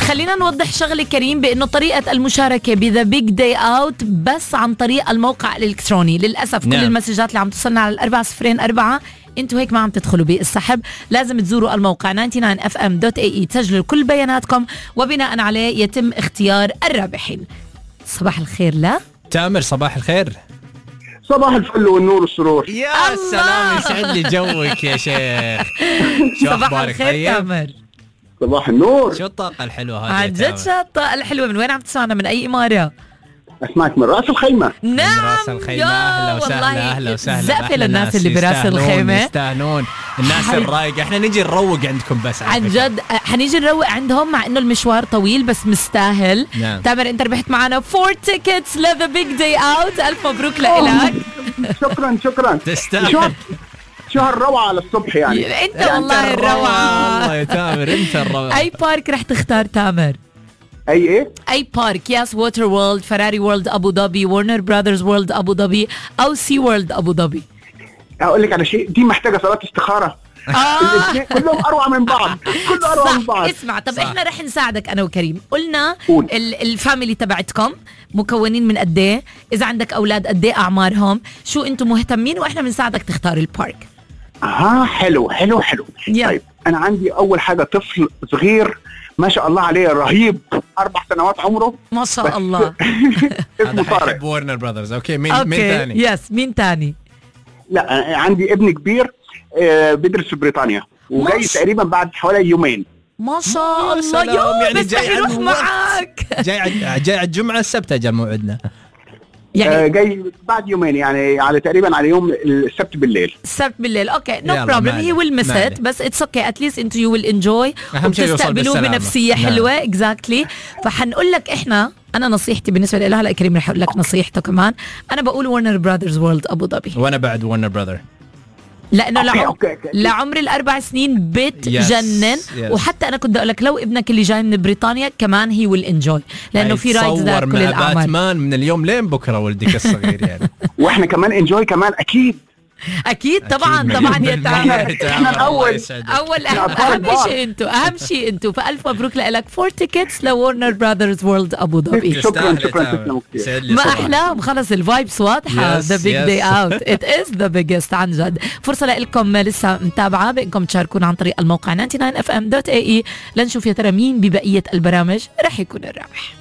خلينا نوضح شغله كريم، بانه طريقه المشاركه بذا بيج داي اوت بس عن طريق الموقع الالكتروني. للاسف كل المسجات اللي عم توصلنا على 404 انتوا هيك ما عم تدخلوا بالسحب. لازم تزوروا الموقع 99fm.ae تسجلوا كل بياناتكم، وبناء عليه يتم اختيار الرابحين. صباح الخير. لا تامر، صباح الخير. صباح الفل والنور والسرور. يا سلام، يسعد لي جوك يا شيخ. شو صباح اخبارك؟ الخير طيب تامر. صباح النور. شو الطاقة الحلوة هذه؟ عن جد شو الطاقة الحلوة؟ من وين عم تسمعنا؟ من أي إمارة؟ اسمعك من راس الخيمة. نعم، راس الخيمة. أهلا وسهلا. أهلا وسهلا. زقفة للناس اللي براس الخيمة. يستاهلون الناس الرايقة. احنا نجي نروق عندكم بس عن جد حنيجي نروق عندهم، مع انه المشوار طويل بس مستاهل. نعم. تامر انت ربحت معنا 4 tickets لذا بيج داي اوت. الف مبروك لك. شكرا. تستاهل. شو هالروعة على الصبح يعني. انت والله الروعة. والله يا تامر انت الروعة. اي بارك رح تختار تامر؟ اي بارك؟ ياس ووتر وورلد، فراري وورلد ابو ظبي، ورنر براذرز وورلد ابو ظبي، او سي وورلد ابو ظبي؟ اقول لك على شيء، دي محتاجة صلاة استخارة. كلهم اروع من بعض. كله اروع من بعض. اسمع، طب احنا رح نساعدك انا وكريم. قلنا قول. الفاميلي تبعتكم مكونين من قد ايه، اذا عندك اولاد قد ايه اعمارهم، شو انتم مهتمين، واحنا بنساعدك تختار البارك. حلو. طيب انا عندي اول حاجة طفل صغير ما شاء الله عليه، رهيب، 4 سنوات عمره ما شاء الله. اسمه طارق. ورنر براذرز. اوكي، مين ثاني؟ يس، مين ثاني؟ لا عندي ابن كبير بيدرس في بريطانيا وجاي تقريبا بعد حوالي يومين. ما شاء الله. يوم يعني بس رح يروح معك. جاي على الجمعة السبت اجل موعدنا يعني. جاي بعد يومين، يعني على تقريبا على يوم السبت بالليل. اوكي، نو بروبلم. هي ويل ميس ات، بس اتس اوكي. اتليست انتو يو ويل انجوي وتستقبلوه بنفسيه حلوه. اكزاكتلي. فحنقول لك انا نصيحتي بالنسبه لها، هلا كريم رح اقول لك نصيحته كمان. انا بقول ورنر براذرز وورلد ابو ظبي. وانا بعد ورنر براذر، لانه لعمر ال4 سنين بتجنن. وحتى انا كنت اقول لك لو ابنك اللي جاي من بريطانيا كمان هي ويل انجوي، لانه في رايدز ذات كل الاعمار. باتمان من اليوم لين بكره ولدك الصغير يعني. واحنا كمان انجوي كمان. اكيد طبعا يا تامر. احنا الاول اهم شيء انتو. فالف مبروك لك 4 tickets لورنر براذرز وورلد ابو ظبي. شكرا. ما احلاهم. خلص الفايبس واضحه. ذا بيج داي اوت ات از ذا بيجست. عن جد فرصه لكم لسه متابعه، بانكم تشاركونا عن طريق الموقع 99fm.ae لنشوف يا ترى مين ببقيه البرامج رح يكون الرابح.